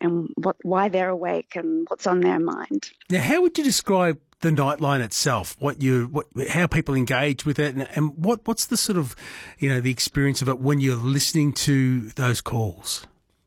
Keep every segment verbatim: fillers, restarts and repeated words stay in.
and what why they're awake and what's on their mind. Now, how would you describe the Nightline itself? What you, what, how people engage with it, and, and what what's the sort of, you know, the experience of it when you're listening to those calls?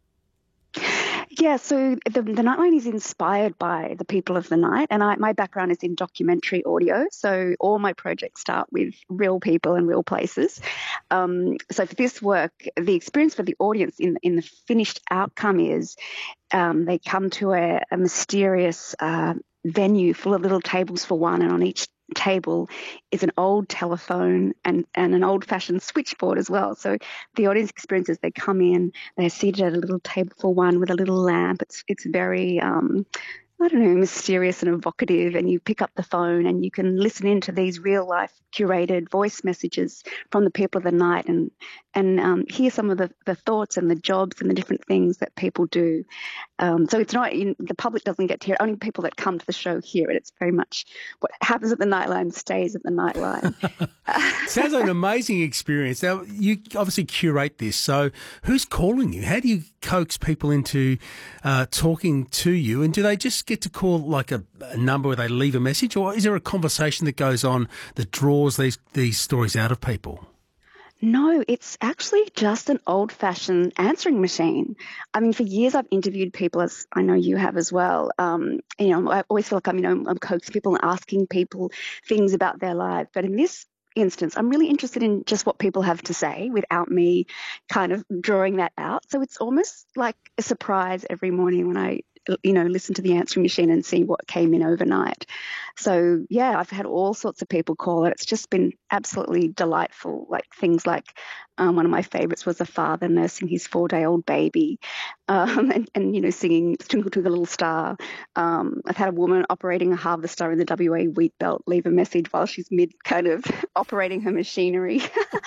Yeah, so the, the Nightline is inspired by the people of the night, and I, my background is in documentary audio, so all my projects start with real people and real places. Um, so for this work, the experience for the audience in in the finished outcome is um, they come to a, a mysterious uh, venue full of little tables for one, and on each table is an old telephone and, and an old-fashioned switchboard as well. So the audience experiences, they come in, they're seated at a little table for one with a little lamp. It's it's very, um, I don't know, mysterious and evocative, and you pick up the phone and you can listen into these real-life curated voice messages from the people of the night and and um, hear some of the, the thoughts and the jobs and the different things that people do. Um, so it's not, you know, the public doesn't get to hear it. Only people that come to the show hear it. It's very much what happens at the Nightline stays at the Nightline. Sounds like an amazing experience. Now, you obviously curate this. So who's calling you? How do you coax people into uh, talking to you? And do they just get to call like a, a number where they leave a message? Or is there a conversation that goes on that draws these, these stories out of people? No, it's actually just an old-fashioned answering machine. I mean, for years I've interviewed people, as I know you have as well. Um, you know, I always feel like I'm, you know, I'm coaxing people and asking people things about their life. But in this instance, I'm really interested in just what people have to say without me kind of drawing that out. So it's almost like a surprise every morning when I, you know, listen to the answering machine and see what came in overnight. So, yeah, I've had all sorts of people call it. It's just been absolutely delightful, like things like um, one of my favourites was a father nursing his four-day-old baby um, and, and, you know, singing Twinkle Twinkle Little Star. Um, I've had a woman operating a harvester in the W A wheat belt leave a message while she's mid kind of operating her machinery.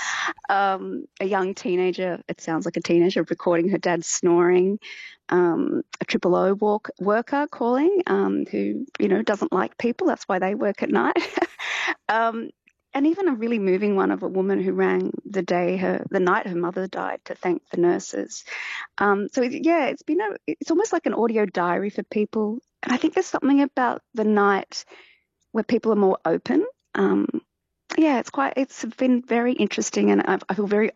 um, a young teenager, it sounds like a teenager, recording her dad snoring. Um, a triple O walk, worker calling um, who, you know, doesn't like people. That's why they work at night. um, and even a really moving one of a woman who rang the day her, the night her mother died to thank the nurses. Um, so, it, yeah, it's been a, it's almost like an audio diary for people. And I think there's something about the night where people are more open. Um, yeah, it's quite, it's been very interesting, and I, I feel very